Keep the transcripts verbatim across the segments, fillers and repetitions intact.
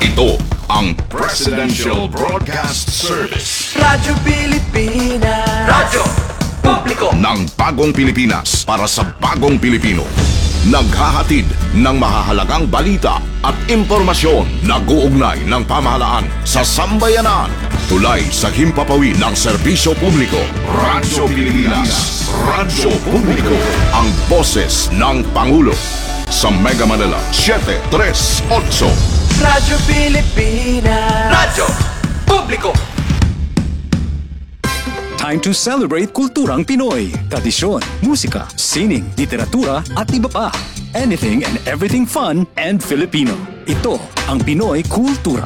Ito ang Presidential Broadcast Service. Radyo Pilipinas. Radyo Publiko ng bagong Pilipinas para sa bagong Pilipino. Naghahatid ng mahahalagang balita at impormasyon na guugnay ng pamahalaan sa sambayanan. Tulay sa himpapawid ng serbisyo publiko. Radyo Pilipinas. Radyo Publiko. Ang boses ng Pangulo. Sa Mega Manila, seven three eight. Radyo Pilipinas. Radyo Publiko. Time to celebrate kulturang Pinoy. Tradisyon, musika, sining, literatura at iba pa. Anything and everything fun and Filipino. Ito ang Pinoy Kultura.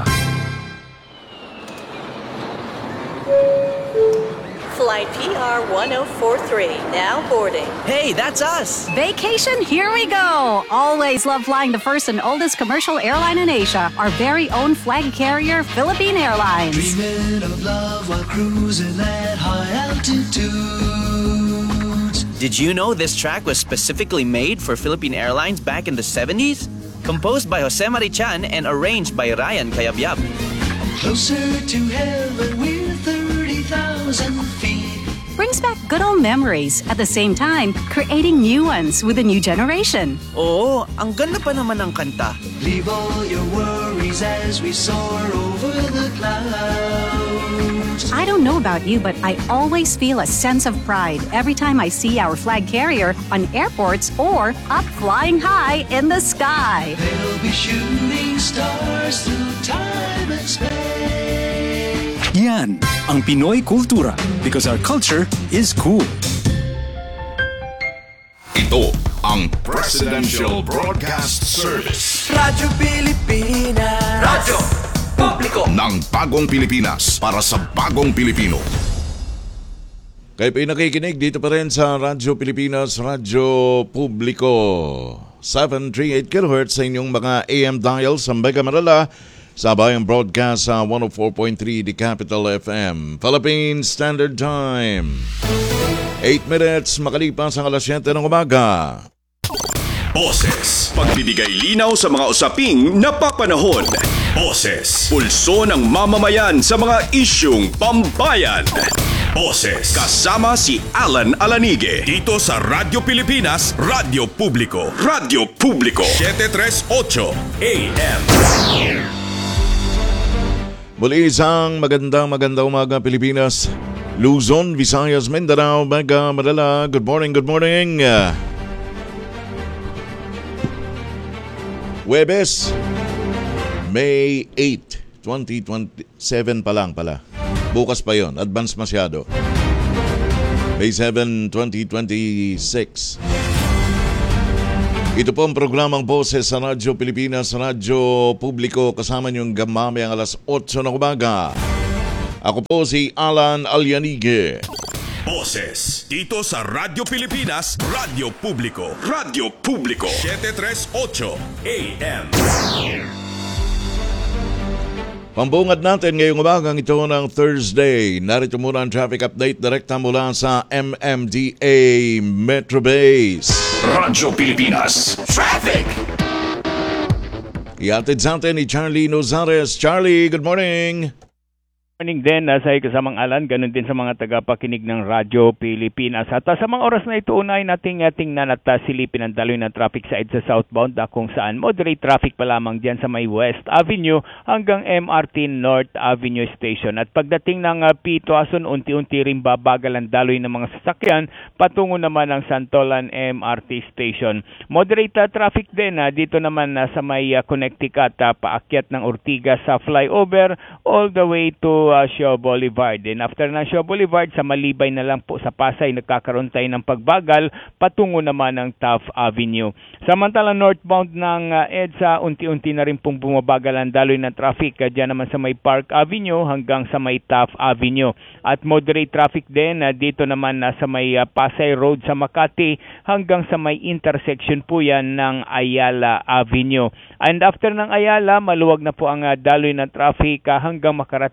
Flight P R one oh four three, now boarding. Hey, that's us! Vacation, here we go! Always love flying the first and oldest commercial airline in Asia, our very own flag carrier, Philippine Airlines. Dreaming of love while cruising at high altitudes. Did you know this track was specifically made for Philippine Airlines back in the seventies? Composed by Jose Marichan and arranged by Ryan Cayabyab. Closer to heaven with thirty thousand feet. Brings back good old memories, at the same time, creating new ones with a new generation. Oo, ang ganda pa naman ng kanta. Leave all your worries as we soar over the clouds. I don't know about you, but I always feel a sense of pride every time I see our flag carrier on airports or up flying high in the sky. They'll be shooting stars through time and space. Yan ang Pinoy Kultura because our culture is cool. Ito ang Presidential Broadcast Service. Radyo Pilipinas. Radyo Publiko ng bagong Pilipinas para sa bagong Pilipino. Kayo po'y nakikinig dito pa rin sa Radyo Pilipinas, Radyo Publiko. seven thirty-eight kilohertz sa inyong mga A M dial sa Mega Manila. Sabayang broadcast sa one oh four point three The Capital F M. Philippine Standard Time. eight minutes makalipas ang alas siyete ng umaga. Boses. Pagbibigay linaw sa mga usaping napapanahon. Boses. Pulso ng mamamayan sa mga isyung pambayan. Boses. Kasama si Alan Alanige. Dito sa Radyo Pilipinas, Radyo Publiko. Radyo Publiko. seven three eight A M. Muli isang magandang magandang umaga Pilipinas, Luzon, Visayas, Mindanao, Mega Manila. Good morning, good morning. Huwebes, May eighth, twenty twenty-seven pa lang pala. Bukas pa yon, advance masyado. May seventh, twenty twenty-six. Ito po ang programang Boses sa Radyo Pilipinas, Radyo Publiko. Kasama niyong gamamayang alas eight ng umaga. Ako po si Alan Alianige. Boses. Dito sa Radyo Pilipinas, Radyo Publiko. Radyo Publiko. seven three eight A M. Pambungad natin ngayong umagang ito ng Thursday. Narito muna ang traffic update direkta mula sa M M D A Metro Base. Radyo Pilipinas Traffic. Iatid sa atin ni Charlie Nozares. Charlie, good morning. Morning din, nasa kasamang Alan, ganun din sa mga tagapakinig ng Radyo Pilipinas. At uh, sa mga oras na ito, unay nating uh, tingnan at uh, silipin ang daloy ng traffic side sa southbound uh, kung saan moderate traffic pa lamang dyan sa may West Avenue hanggang M R T North Avenue Station. At pagdating ng uh, Pituason, unti-unti rin babagal ang daloy ng mga sasakyan patungo naman ng Santolan M R T Station. Moderate uh, traffic din uh, dito naman uh, sa may uh, Connecticut, uh, paakyat ng Ortigas sa flyover all the way to Uh, Shaw Boulevard. And after ng Shaw Boulevard, sa Malibay na lang po sa Pasay, nagkakaroon tayo ng pagbagal patungo naman ng Taft Avenue. Samantala northbound ng uh, EDSA, unti-unti na rin pong bumabagal ang daloy ng traffic uh, dyan naman sa may Park Avenue hanggang sa may Taft Avenue. At moderate traffic din uh, dito naman uh, sa may uh, Pasay Road sa Makati hanggang sa may intersection po yan ng Ayala Avenue. And after ng Ayala, maluwag na po ang uh, daloy ng traffic uh, hanggang makarating na po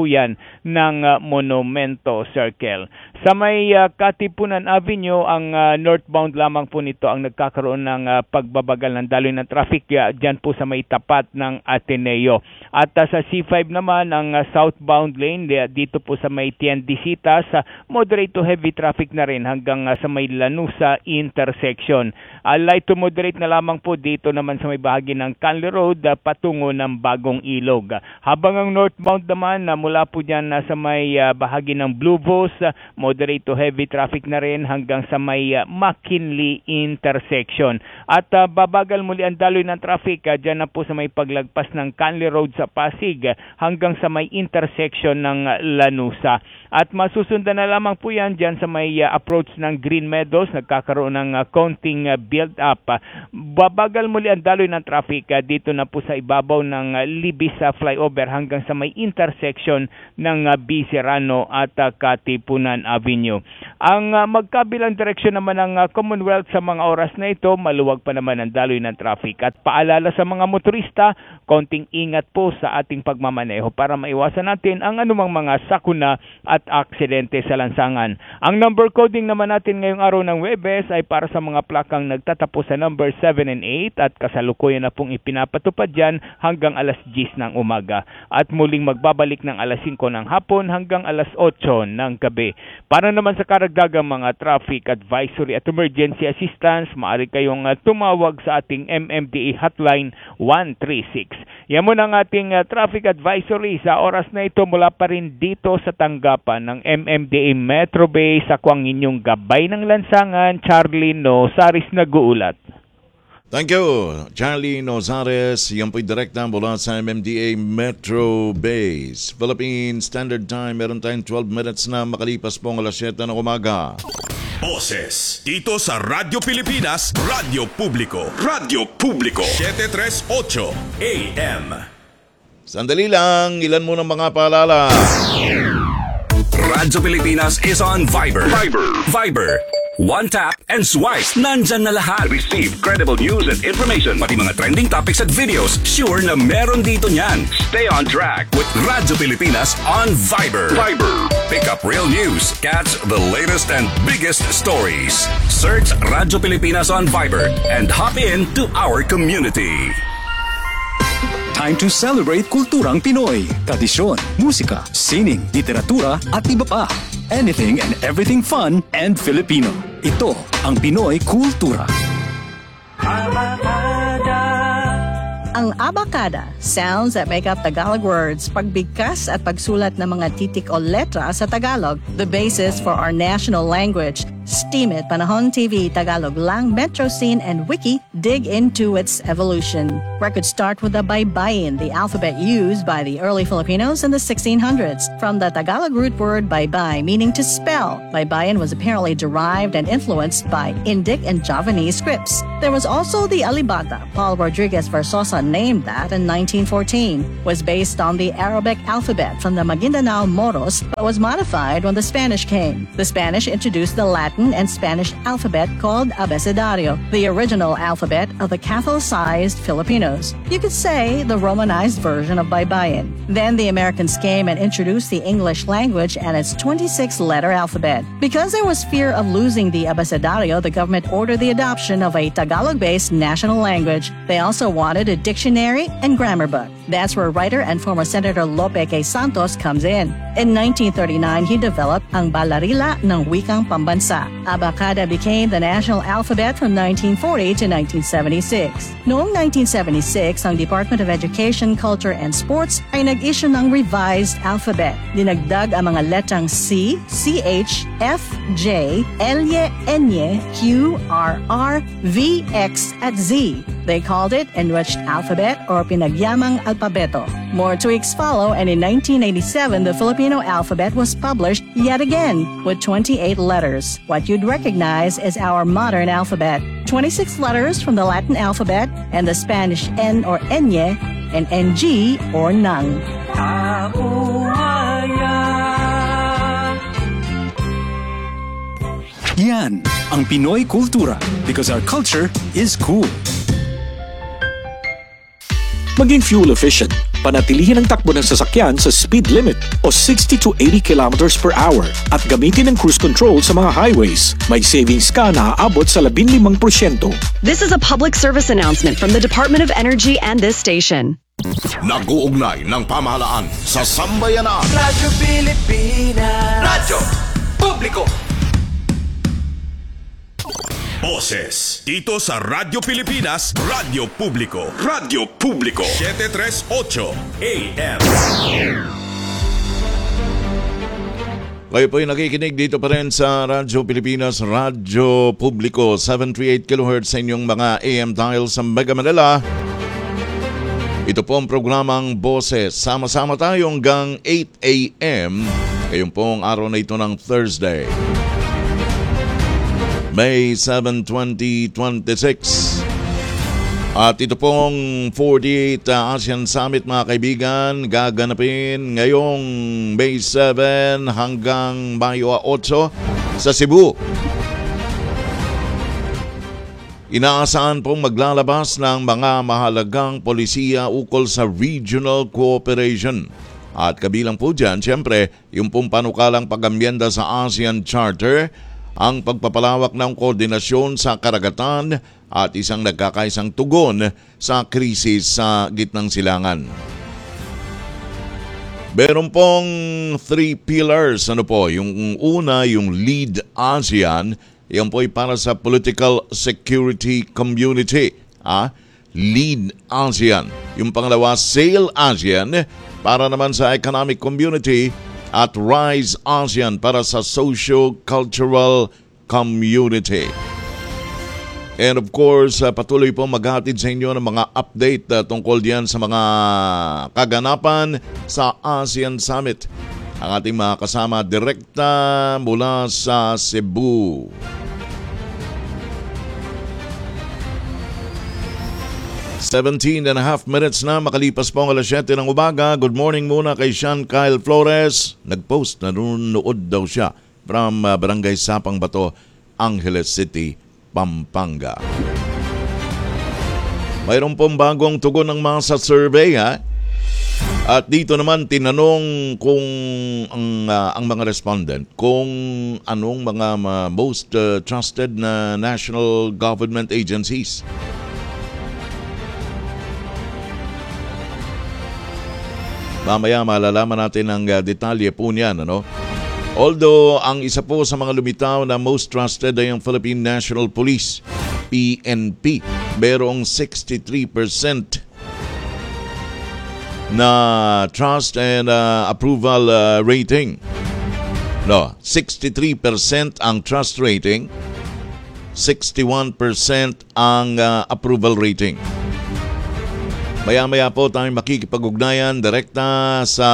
po yan ng uh, Monumento Circle. Sa may uh, Katipunan Avenue, ang uh, northbound lamang po nito ang nagkakaroon ng uh, pagbabagal ng daloy ng traffic uh, dyan po sa may tapat ng Ateneo. At uh, sa C five naman, ang uh, southbound lane uh, dito po sa may Tiendesitas, uh, moderate to heavy traffic na rin hanggang uh, sa may Lanusa intersection. Uh, light to moderate na lamang po dito naman sa may bahagi ng Canley Road uh, patungo ng Bagong Ilog. Uh, habang ang northbound naman uh, mula po dyan uh, sa may uh, bahagi ng Blue Bus, uh, moderate to heavy traffic na rin hanggang sa may uh, McKinley intersection. At uh, babagal muli ang daloy ng traffic uh, dyan na po sa may paglagpas ng Canley Road sa Pasig uh, hanggang sa may intersection ng uh, Lanusa. At masusundan na lamang po yan dyan sa may uh, approach ng Green Meadows, nagkakaroon ng uh, counting uh, build up. Uh, babagal muli ang daloy ng traffic uh, dito na po sa ibabaw ng uh, Libis uh, flyover hanggang sa may intersection ng uh, B. Serrano at uh, Katipunan Avenue. Ang uh, magkabilang direksyon naman ng uh, Commonwealth sa mga oras na ito, maluwag pa naman ang daloy ng traffic. At paalala sa mga motorista, konting ingat po sa ating pagmamaneho para maiwasan natin ang anumang mga sakuna at aksidente sa lansangan. Ang number coding naman natin ngayong araw ng Webes ay para sa mga plakang nagtatapos sa number seven and eight at kasalukuyan na pong ipinapatupad dyan hanggang alas diyes ng umaga. At muling magbabalik ng alas singko ng hapon hanggang alas otso ng gabi. Para naman sa karagdagang mga traffic advisory at emergency assistance, maaari kayong uh, tumawag sa ating M M D A hotline one three six. Yan muna ang ating uh, traffic advisory sa oras na ito mula pa rin dito sa tanggapan ng M M D A Metro Base. Ako ang inyong gabay ng lansangan, Charlie Nozares nag-uulat. Thank you, Charlie Nozares. Yan po'y direkta mula sa M M D A Metro Base. Philippine Standard Time, meron tayong twelve minutes na makalipas pong alas siyete ng umaga. Boses dito sa Radyo Pilipinas, Radyo Publiko. Radyo Publiko seven thirty-eight A M. Sandali lang, ilan mo ng mga paalala. Radyo Pilipinas is on Viber. Viber. Viber. One tap and swipe. Nandyan na lahat. Receive credible news and information. Pati mga trending topics at videos. Sure na meron dito niyan. Stay on track with Radyo Pilipinas on Viber. Viber. Pick up real news. Catch the latest and biggest stories. Search Radyo Pilipinas on Viber and hop in to our community. Time to celebrate kulturang Pinoy. Tradisyon, musika, sining, literatura at iba pa. Anything and everything fun and Filipino. Ito ang Pinoy Kultura. Ang abacada, sounds that make up Tagalog words, pagbigkas at pagsulat ng mga titik o letra sa Tagalog, the basis for our national language. Steam It, Panahon T V, Tagalog Lang, Metro Scene, and Wiki dig into its evolution. Records start with the baybayin, the alphabet used by the early Filipinos in the sixteen hundreds. From the Tagalog root word baybay, meaning to spell, baybayin was apparently derived and influenced by Indic and Javanese scripts. There was also the alibata. Paul Rodriguez Versosa named that in nineteen fourteen. Was based on the Arabic alphabet from the Maguindanao Moros, but was modified when the Spanish came. The Spanish introduced the Latin and Spanish alphabet called abecedario, the original alphabet of the Catholicized Filipinos. You could say the Romanized version of baybayin. Then the Americans came and introduced the English language and its twenty-six letter alphabet. Because there was fear of losing the abecedario, the government ordered the adoption of a Tagalog-based national language. They also wanted a dictionary and grammar book. That's where writer and former Senator Lope K. Santos comes in. In nineteen thirty-nine, he developed ang Balarila ng Wikang Pambansa. Abacada became the national alphabet from nineteen forty to nineteen seventy-six. Noong nineteen seventy-six, ang Department of Education, Culture, and Sports ay nag-issue ng revised alphabet. Dinagdag ang mga letrang C, C H, F, J, L, N, Q, R, R, V, X, at Z. They called it Enriched Alphabet or Pinagyamang Alpabeto. More tweaks follow, and in nineteen eighty-seven, the Filipino alphabet was published yet again with twenty-eight letters. What you'd recognize is our modern alphabet. twenty-six letters from the Latin alphabet and the Spanish N or Enye and N G or Nang. Yan ang Pinoy Kultura because our culture is cool. Maging fuel efficient. Panatilihin ang takbo ng sasakyan sa speed limit o sixty to eighty kilometers per hour at gamitin ang cruise control sa mga highways. May savings ka na aabot sa labinlimang porsyento. This is a public service announcement from the Department of Energy and this station. Nag-uugnay ng pamahalaan sa sambayanan. Radyo Pilipinas. Radyo Publiko. Boses dito sa Radyo Pilipinas, Radyo Publiko. Radyo Publiko seven thirty-eight A M. Kayo po yung nakikinig dito pa rin sa Radyo Pilipinas, Radyo Publiko, seven thirty-eight kilohertz sa inyong mga A M dial sa Mega Manila. Ito po ang programang Boses. Sama-sama tayo hanggang eight A M ngayong pong araw na ito ng Thursday, May seventh, twenty twenty-six. At ito pong forty-eighth uh, ASEAN Summit, mga kaibigan, gaganapin ngayong May seventh hanggang Mayo eight sa Cebu. Inaasahan pong maglalabas ng mga mahalagang polisiya ukol sa regional cooperation. At kabilang po dyan, siyempre, yung pong panukalang pag-amyenda sa ASEAN Charter, ang pagpapalawak ng koordinasyon sa karagatan at isang nagkakaisang tugon sa krisis sa gitnang silangan. Meron pong three pillars. Ano po? Yung una, yung Lead ASEAN. Yan po ay para sa Political Security Community. Ah? Lead ASEAN. Yung pangalawa, Sail ASEAN, para naman sa Economic Community, at Rise ASEAN para sa Socio-Cultural Community. And of course, uh, patuloy po maghatid sa inyo ng mga update uh, tungkol diyan sa mga kaganapan sa ASEAN Summit. Ang ating mga kasama direkta mula sa Cebu. seventeen and a half minutes na makalipas po ang alas siyete ng umaga. Good morning muna kay Sean Kyle Flores. Nag-post na nanonood daw siya from uh, Barangay Sapang Bato, Angeles City, Pampanga. Mayroon pong bagong tugon ng masa survey, ha? At dito naman tinanong kung ang, uh, ang mga respondent kung anong mga uh, most uh, trusted na national government agencies. Mamaya malalaman natin ang uh, detalye po niyan, ano? Although ang isa po sa mga lumitaw na most trusted ay ang Philippine National Police, P N P. Merong sixty-three percent na trust and uh, approval uh, rating. No, sixty-three percent ang trust rating, sixty-one percent ang uh, approval rating. Maya-maya po tayong makikipag-ugnayan direkta sa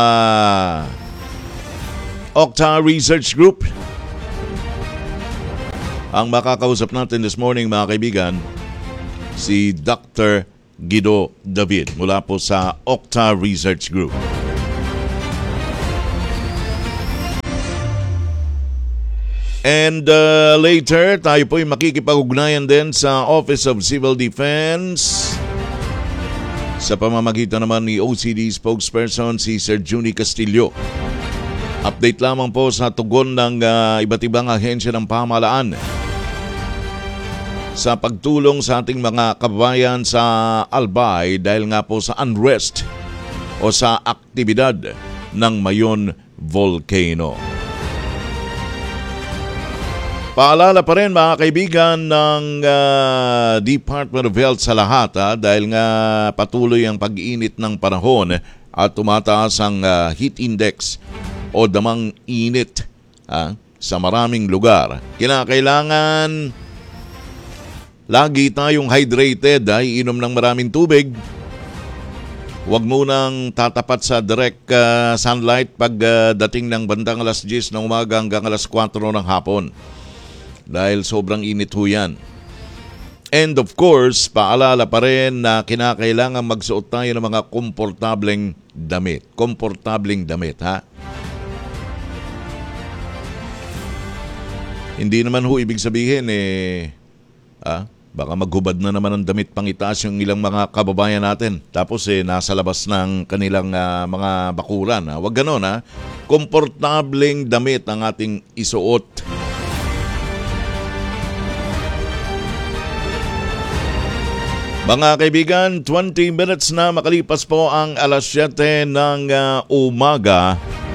Okta Research Group. Ang makakausap natin this morning, mga kaibigan, si Doctor Guido David mula po sa Okta Research Group. And uh, later, tayo po'y makikipag-ugnayan din sa Office of Civil Defense sa pamamagitan naman ni O C D spokesperson si Sir Juni Castillo. Update lamang po sa tugon ng uh, iba't ibang ahensya ng pamahalaan sa pagtulong sa ating mga kababayan sa Albay dahil nga po sa unrest o sa aktibidad ng Mayon Volcano. Paalala pa rin, mga kaibigan, ng uh, Department of Health sa lahat, ha, dahil nga patuloy ang pag-init ng panahon at tumataas ang uh, heat index o damang init, ha, sa maraming lugar. Kinakailangan lagi tayong hydrated, ay inom ng maraming tubig. Huwag munang tatapat sa direct uh, sunlight pag uh, dating ng bandang alas diyes ng umaga hanggang alas kwatro ng hapon. Dahil sobrang init ho yan. And of course, paalala pa rin na kinakailangan magsuot tayo ng mga komportableng damit. Komportableng damit, ha? Hindi naman ho ibig sabihin, eh, ah, Baka maghubad na naman ng damit pangitaas yung ilang mga kababayan natin. Tapos eh, nasa labas ng kanilang uh, mga bakuran. Ha? Huwag ganon ha. Komportableng damit ang ating isuot. Mga kaibigan, twenty minutes na makalipas po ang alas siyete ng uh, umaga.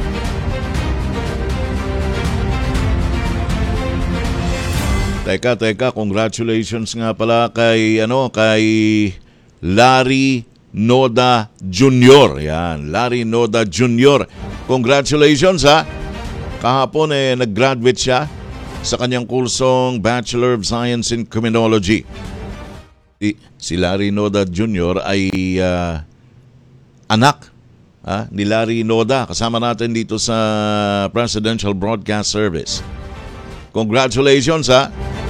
Teka, teka, congratulations nga pala kay, ano, kay Larry Noda Junior Yan, Larry Noda Junior Congratulations ha. Kahapon eh, nag-graduate siya sa kanyang kursong Bachelor of Science in Criminology. Si, si Larry Noda Junior ay uh, anak ha, ni Larry Noda. Kasama natin dito sa Presidential Broadcast Service. Congratulations ha.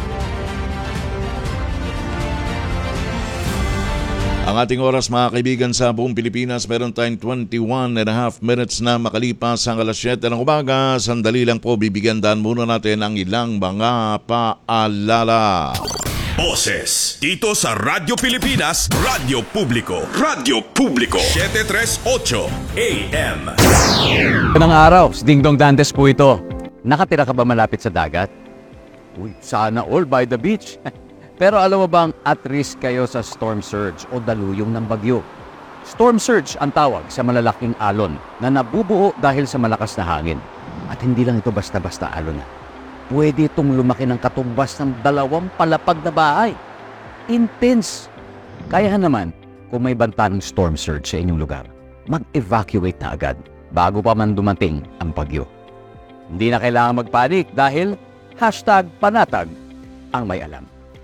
Ang ating oras mga kaibigan sa buong Pilipinas, meron tayong twenty-one and a half minutes na makalipas ang alas siyete ng umaga. Sandali lang po, bibigyan daan muna natin ang ilang mga paalala. Boses dito sa Radyo Pilipinas, Radyo Publiko, Radyo Publiko, seven thirty-eight A M. Magandang araw, si Ding Dong Dantes po ito. Nakatira ka ba malapit sa dagat? Uy, sana all by the beach. Pero alam mo bang at risk kayo sa storm surge o daluyong ng bagyo? Storm surge ang tawag sa malalaking alon na nabubuo dahil sa malakas na hangin. At hindi lang ito basta-basta alon na. Pwede itong lumaki ng katumbas ng dalawang palapag na bahay. Intense! Kaya naman, kung may banta ng storm surge sa inyong lugar, mag-evacuate na agad bago pa man dumating ang bagyo. Hindi na kailangan magpanik dahil hashtag panatag ang may alam.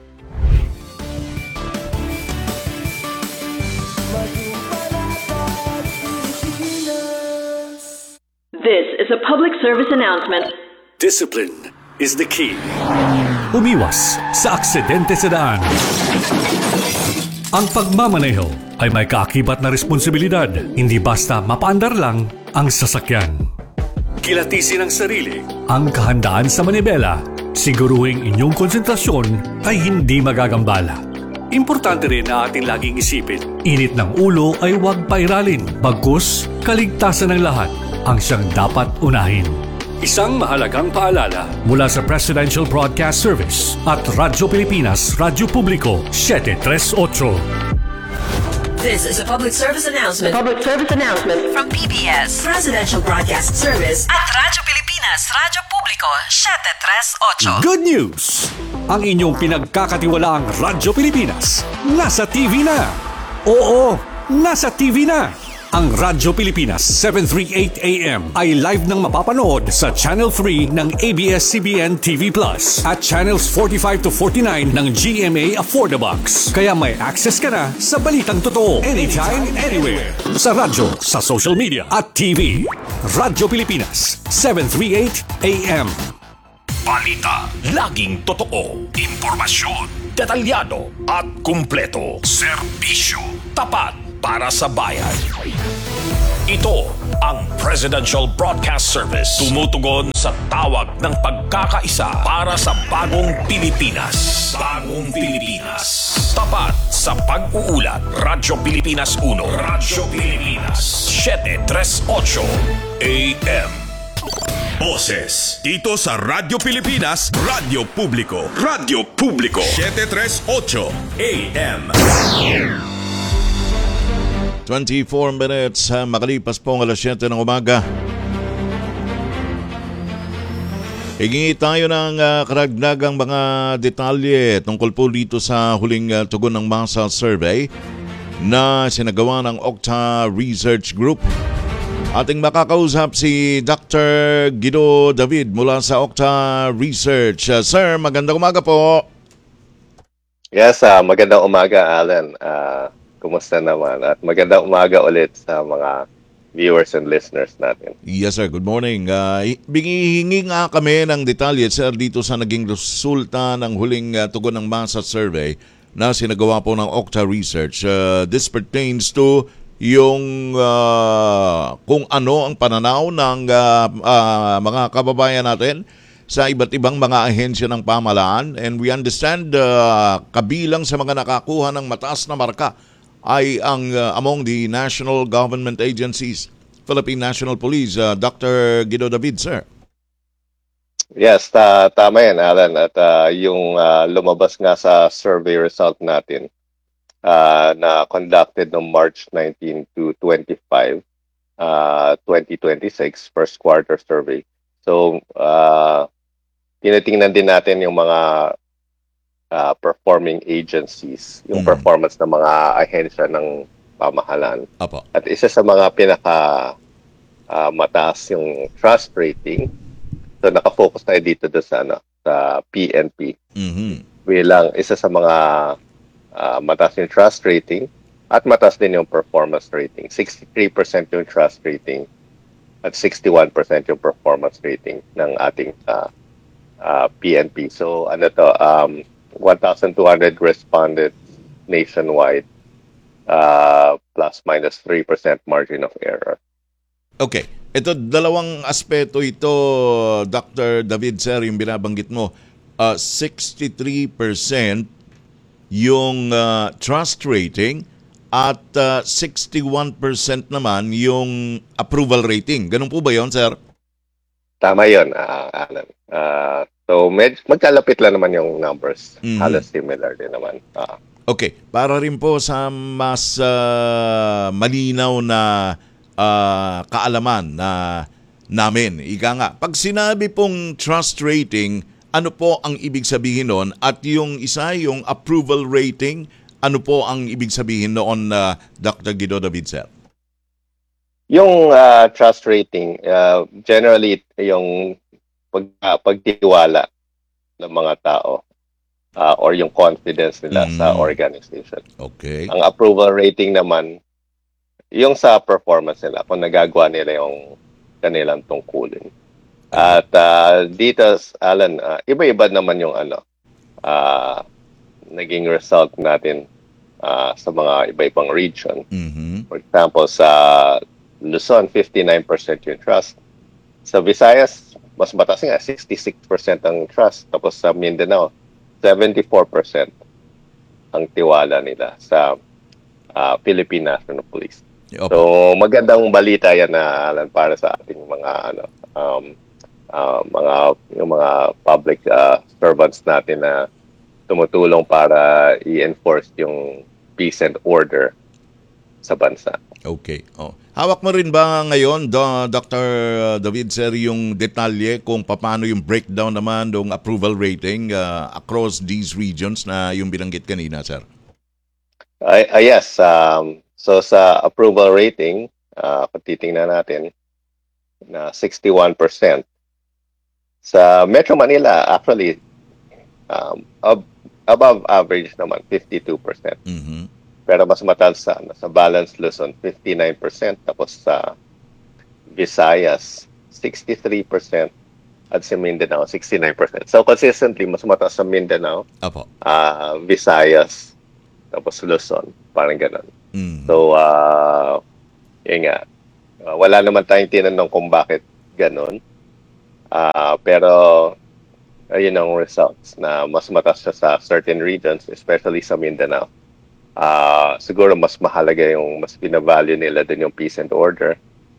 This is a public service announcement. Discipline is the key. Umiwas sa aksidente sa daan. Ang pagmamaneho ay may kaakibat na responsibilidad, hindi basta mapaandar lang ang sasakyan. Kilatisin ang sarili, ang kahandaan sa manibela, siguruhing inyong konsentrasyon ay hindi magagambala. Importante rin na ating laging isipin, init ng ulo ay huwag pairalin, bagkus kaligtasan ng lahat ang siyang dapat unahin. Isang mahalagang paalala mula sa Presidential Broadcast Service at Radyo Pilipinas, Radyo Publiko, seven thirty-eight. This is a public service announcement. Public service announcement from P B S, Presidential Broadcast Service at Radyo Pilipinas, Radyo Publiko, seven thirty-eight. Good news! Ang inyong pinagkakatiwalaang Radyo Pilipinas nasa T V na. Oo, nasa T V na. Ang Radyo Pilipinas seven thirty-eight A M ay live nang mapapanood sa Channel three ng A B S C B N T V Plus at Channels forty-five to forty-nine ng G M A Affordabox. Kaya may access ka na sa balitang totoo anytime, anywhere. Sa radyo, sa social media at T V. Radyo Pilipinas seven thirty-eight A M. Balita, laging totoo. Impormasyon, detalyado at kumpleto. Serbisyo, tapat para sa bayan. Ito ang Presidential Broadcast Service. Tumutugon sa tawag ng pagkakaisa para sa bagong Pilipinas. Bagong Pilipinas. Tapat sa pag-uulat. Radyo Pilipinas one. Radyo Pilipinas seven thirty-eight A M. Boses dito sa Radyo Pilipinas, Radyo Publiko, Radyo Publiko seven thirty-eight A M. twenty-four minutes uh, makalipas po ang alas siyete ng umaga. Higingi tayo ng uh, karagdagang mga detalye tungkol po dito sa huling uh, tugon ng masa survey na sinagawa ng Okta Research Group. Ating makakausap si Doctor Guido David mula sa Okta Research. Uh, sir, magandang umaga po. Yes, uh, magandang umaga, Alan. Uh, Kumusta naman? At magandang umaga ulit sa mga viewers and listeners natin. Yes sir, good morning. Uh, Bingihingi nga kami ng detalye sir dito sa naging resulta ng huling uh, tugon ng masa survey na sinagawa po ng Okta Research. Uh, this pertains to yung uh, kung ano ang pananaw ng uh, uh, mga kababayan natin sa iba't ibang mga ahensya ng pamahalaan, and we understand uh, kabilang sa mga nakakuha ng mataas na marka ay ang uh, among the national government agencies, Philippine National Police. uh, Doctor Guido David, sir. Yes, ta tama yan, Alan. At uh, yung uh, lumabas nga sa survey result natin uh, na conducted noong March nineteenth to twenty-fifth, uh, twenty twenty-six, first quarter survey. So, uh, tinitingnan din natin yung mga uh, performing agencies, yung Mm. performance ng mga ahensya ng pamahalaan. Apo. At isa sa mga pinaka uh, mataas yung trust rating. So nakafocus tayo dito doon sa ano, sa P N P. Mhm. Bilang isa sa mga uh, mataas yung trust rating at mataas din yung performance rating. sixty-three percent yung trust rating at sixty-one percent yung performance rating ng ating uh, uh, P N P. So ano to, um, one thousand two hundred respondents nationwide, uh, plus minus three percent margin of error. Okay. Ito, dalawang aspeto ito, Doctor David, sir, yung binabanggit mo. Uh, sixty-three percent yung uh, trust rating at uh, sixty-one percent naman yung approval rating. Ganun po ba yun, sir? Tama yun, uh, Alan. Uh, so, med- magkalapit lang naman yung numbers. Mhm. Halos similar din naman. Uh, Okay, para rin po sa mas uh, malinaw na uh, kaalaman na namin, ika nga, pag sinabi pong trust rating, ano po ang ibig sabihin noon? At yung isa, yung approval rating, ano po ang ibig sabihin noon, uh, Doctor Guido David, sir? yung uh, trust rating, uh, generally, yung pag, uh, pagtitiwala ng mga tao uh, or yung confidence nila Mm. sa organization. Okay. Ang approval rating naman, yung sa performance nila, kung nagagawa nila yung kanilang tungkulin. At uh, dito, Alan, uh, iba-iba naman yung ano, uh, naging result natin uh, sa mga iba-ibang region. Mhm. For example, sa Luzon, fifty-nine percent yung trust. Sa Visayas, mas mataas nga, sixty-six percent ang trust. Tapos sa Mindanao, seventy-four percent ang tiwala nila sa uh, Philippine National Police. Opo. So, magandang balita yan na Alan, para sa ating mga ano um, uh, mga yung mga public uh, servants natin na tumutulong para i-enforce yung peace and order sa bansa. Okay. Oh. Hawak mo rin ba ngayon, Do- Doctor David, sir, yung detalye kung paano yung breakdown naman ng approval rating uh, across these regions na yung binanggit kanina, sir? Uh, uh, yes. Um, so sa approval rating, uh, kung titingnan natin, na sixty-one percent. Sa Metro Manila, actually, um, ab- above average naman, fifty-two percent. Mhm. Pero mas mataas sa, sa Balance Luzon, fifty-nine percent. Tapos sa Visayas, sixty-three percent. At sa Mindanao, sixty-nine percent. So consistently, mas mataas sa Mindanao, Apo. uh, Visayas, tapos Luzon. Parang ganun. Mm. So, uh, yun nga. Uh, wala naman tayong tinanong kung bakit ganun. Uh, pero, ayun ang results na mas mataas siya sa certain regions, especially sa Mindanao. Uh, siguro mas mahalaga yung mas binavalue nila din yung peace and order.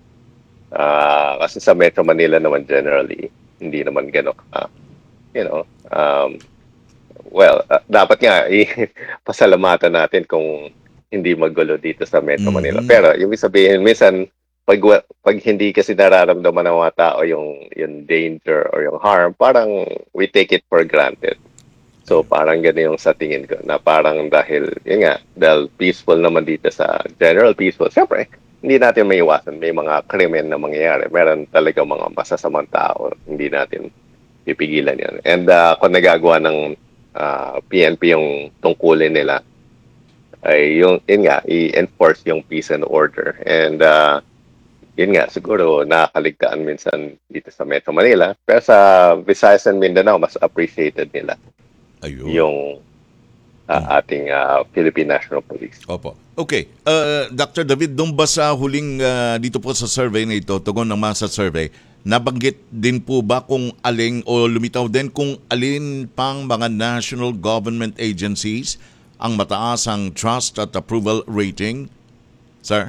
Uh, kasi sa Metro Manila naman generally, hindi naman gano'n. Uh, you know, um, well, uh, dapat nga, pasalamatan natin kung hindi magulo dito sa Metro Manila. Mhm. Pero, yung sabihin, minsan, pag, pag hindi kasi nararamdaman ng mga tao yung, yung danger or yung harm, parang we take it for granted. So, parang ganun yung sa tingin ko, na parang dahil, yun nga, dahil peaceful naman dito sa general peaceful, siyempre, hindi natin may iwasan, may mga krimen na mangyayari. Meron talaga mga masasamang tao, hindi natin pipigilan yan. And uh, kung nagagawa ng uh, P N P yung tungkulin nila, ay yung, yun nga, i-enforce yung peace and order. And, uh, yun nga, siguro nakakaligtaan minsan dito sa Metro Manila. Pero sa Visayas and Mindanao, mas appreciated nila. Ayun. Yung uh, ating uh, Philippine National Police. Opo. Okay. Uh, Doctor David, doon ba sa huling, uh, dito po sa survey na ito, tugon ng masa survey, nabanggit din po ba kung aling o lumitaw din kung alin pang mga national government agencies ang mataas ang trust at approval rating? Sir?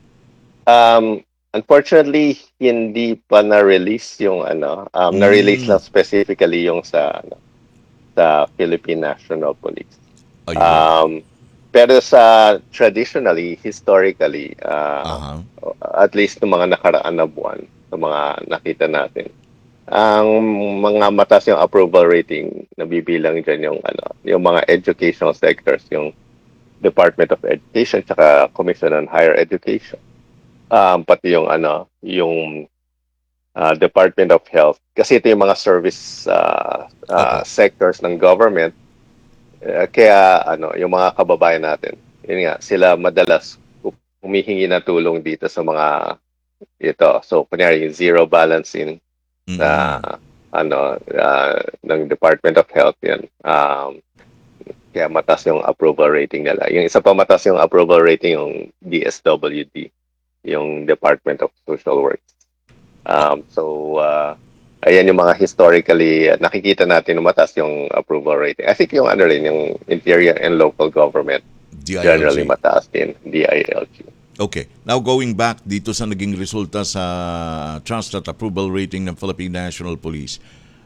Um, unfortunately, hindi pa na-release yung ano, um, Mm. na-release lang specifically yung sa ano, sa Philippine National Police. Ayun. Um, pero sa traditionally, historically, uh, at least ng mga nakaraan na buwan, sa mga nakita natin, ang mga mataas yung approval rating, nabibilang dyan yung ano, yung mga educational sectors, yung Department of Education tsaka Commission on Higher Education. Um, pati yung ano, yung uh, Department of Health. Kasi ito yung mga service uh, uh, sectors ng government. Uh, kaya ano, yung mga kababayan natin, yun nga, sila madalas humihingi na tulong dito sa mga ito. So, kunyari, yung zero balancing na ano uh, ng Department of Health yan. Um, kaya mataas yung approval rating nila. Yung isa pa mataas yung approval rating yung D S W D, yung Department of Social Works. Um, so, uh, ayan yung mga historically uh, nakikita natin na mataas yung approval rating. I think yung ano rin, yung Interior and Local Government, D I L G. generally mataas din, D I L G. Okay. Now going back dito sa naging resulta sa trust at approval rating ng Philippine National Police.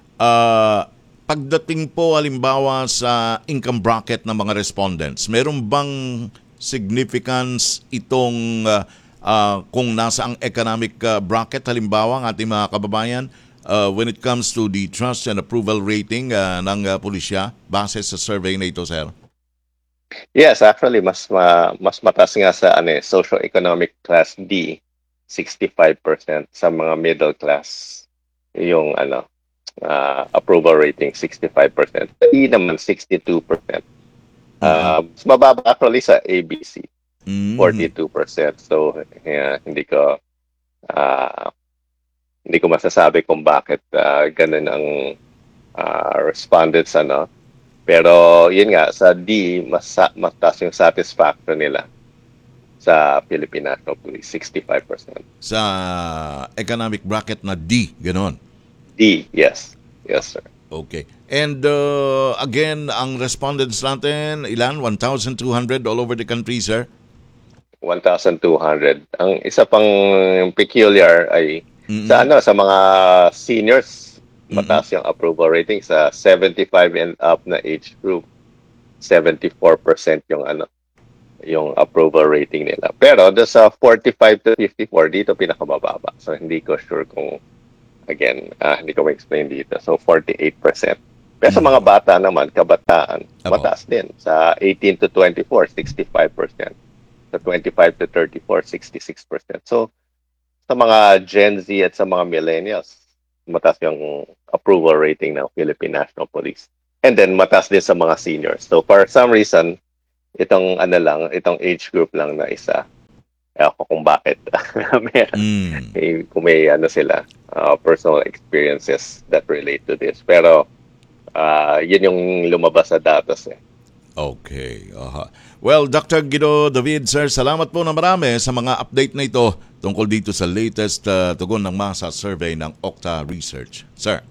Uh, pagdating po halimbawa sa income bracket ng mga respondents, meron bang significance itong uh, uh, kung nasa ang economic uh, bracket halimbawa ang ating mga kababayan uh, when it comes to the trust and approval rating uh, ng uh, pulisya base sa survey na ito, sir? Yes, actually mas ma, mas mataas nga sa ano, socio-economic class D, sixty-five percent, sa mga middle class yung ano uh, approval rating sixty-five percent. E naman sixty-two percent. Uh, mas mababa actually sa A B C, forty-two percent. So yeah, hindi ko uh, hindi ko masasabi kung bakit uh, ganun ang uh, respondents ano. Pero yun nga, sa D, mas mataas yung satisfaction nila sa Philippine National Police, sixty-five percent. Sa economic bracket na D, gano'n? D, yes. Yes, sir. Okay. And uh, again, ang respondents natin, ilan? one thousand two hundred all over the country, sir? one thousand two hundred. Ang isa pang peculiar ay mm-hmm. sa ano sa mga seniors, mataas yung approval rating sa seventy-five and up na age group. seventy-four percent yung ano yung approval rating nila. Pero do sa forty-five to fifty-four dito pinakamababa. So hindi ko sure kung again, uh, hindi ko ma-explain dito. So forty-eight percent. Pero sa mga bata naman, kabataan, mataas din. Sa eighteen to twenty-four, sixty-five percent. Sa twenty-five to thirty-four, sixty-six percent. So sa mga Gen Z at sa mga millennials, mataas yung approval rating ng Philippine National Police. And then mataas din sa mga seniors. So for some reason, itong ano lang, itong age group lang na isa. Ako kung bakit. Meron. Mm. Eh, kung may ano sila, uh, personal experiences that relate to this. Pero uh, yun yung lumabas sa datos eh. Okay. Aha. Well, Doctor Guido David, sir, salamat po na marami sa mga update na ito tungkol dito sa latest uh, tugon ng masa survey ng Okta Research. Sir.